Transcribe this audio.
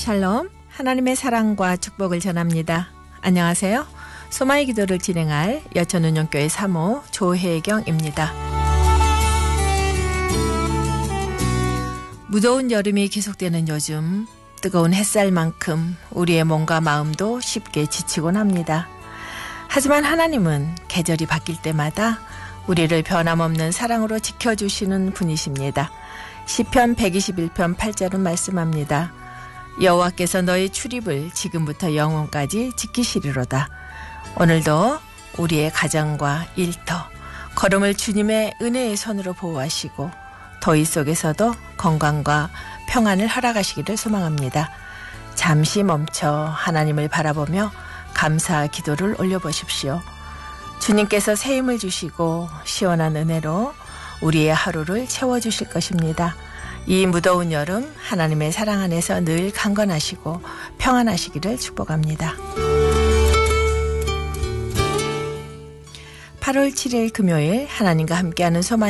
샬롬, 하나님의 사랑과 축복을 전합니다. 안녕하세요. 소마의 기도를 진행할 여천운영교회 사모 조혜경입니다. 무더운 여름이 계속되는 요즘 뜨거운 햇살만큼 우리의 몸과 마음도 쉽게 지치곤 합니다. 하지만 하나님은 계절이 바뀔 때마다 우리를 변함없는 사랑으로 지켜주시는 분이십니다. 시편 121편 8절은 말씀합니다. 여호와께서 너희 출입을 지금부터 영원까지 지키시리로다. 오늘도 우리의 가정과 일터, 걸음을 주님의 은혜의 손으로 보호하시고 더위 속에서도 건강과 평안을 허락하시기를 소망합니다. 잠시 멈춰 하나님을 바라보며 감사 기도를 올려보십시오. 주님께서 새 힘을 주시고 시원한 은혜로 우리의 하루를 채워주실 것입니다. 이 무더운 여름 하나님의 사랑 안에서 늘 강건하시고 평안하시기를 축복합니다. 8월 7일 금요일 하나님과 함께하는 소망